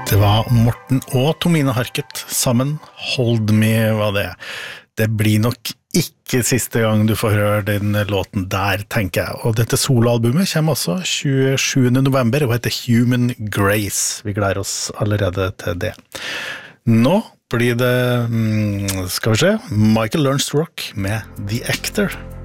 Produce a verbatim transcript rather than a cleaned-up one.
Det var Morten og Tomine Harket sammen. Hold Me var det. Det blir nok ikke siste gang du får høre den låten der, tenker jeg. Og dette soloalbumet kommer også tjuesjuende november og heter Human Grace. Vi gleder oss allerede til det. Nå blir det, skal vi se, Michael Learns to Rock med The Actor.